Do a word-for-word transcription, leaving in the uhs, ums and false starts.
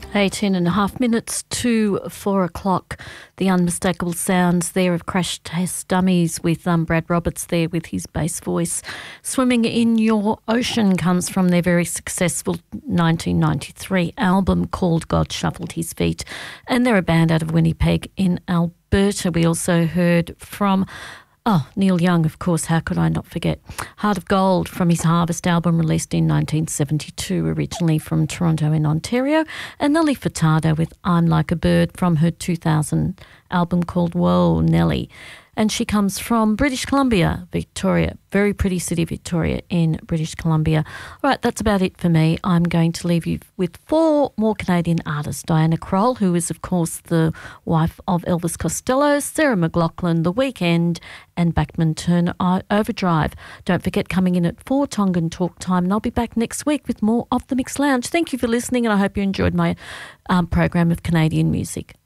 eighteen and a half minutes to four o'clock. The unmistakable sounds there of Crash Test Dummies with um, Brad Roberts there with his bass voice. Swimming in Your Ocean comes from their very successful nineteen ninety-three album called God Shuffled His Feet, and they're a band out of Winnipeg in Alberta. We also heard from Oh, Neil Young, of course, how could I not forget? Heart of Gold from his Harvest album released in nineteen seventy-two, originally from Toronto in Ontario, and Nelly Furtado with I'm Like a Bird from her two thousand album called Whoa, Nelly. And she comes from British Columbia, Victoria, very pretty city, Victoria, in British Columbia. All right, that's about it for me. I'm going to leave you with four more Canadian artists. Diana Krall, who is, of course, the wife of Elvis Costello, Sarah McLachlan, The Weeknd, and Bachman Turner Overdrive. Don't forget, coming in at four, Tongan Talk Time, and I'll be back next week with more of The Mix Lounge. Thank you for listening, and I hope you enjoyed my um, program of Canadian music.